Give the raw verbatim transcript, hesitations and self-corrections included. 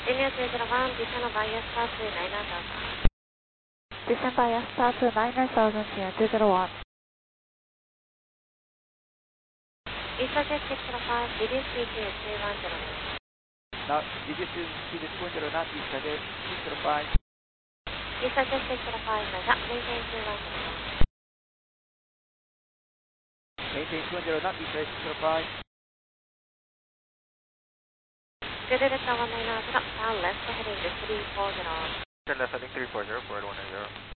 Junior two zero one, descend via star to nine thousand. Descend via star to nine thousand, Junior two zero one. Eastjet six zero five, reduce speed to two one zero. Now, reduce speed to two one zero knot, Eastjet six zero five. Eastjet six zero five, measure, maintain two one zero. Maintain two one zero knot, Eastjet six zero five. Good at one nine zero, down left, heading to three four zero. Turn left heading three four zero, forward one nine zero.